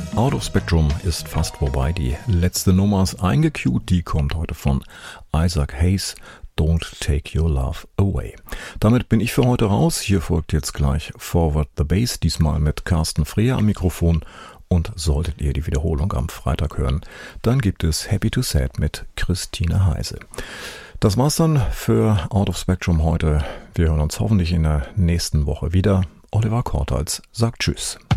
Out of Spectrum ist fast vorbei. Die letzte Nummer ist eingecued. Die kommt heute von Isaac Hayes. Don't Take Your Love Away. Damit bin ich für heute raus. Hier folgt jetzt gleich Forward the Bass, diesmal mit Carsten Freer am Mikrofon. Und solltet ihr die Wiederholung am Freitag hören, dann gibt es Happy to Sad mit Christine Heise. Das war's dann für Out of Spectrum heute. Wir hören uns hoffentlich in der nächsten Woche wieder. Oliver Kortals sagt Tschüss.